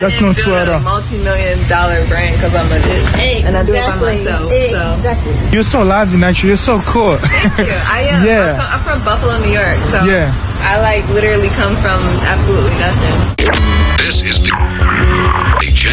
That's no tour at a all. multi-million-dollar brand because I'm a bitch. And I do it by myself. Exactly. You're so lively, naturally. You're so cool. Thank you. I am. Yeah. I'm from Buffalo, New York. So Yeah. I like literally come from absolutely nothing. This is the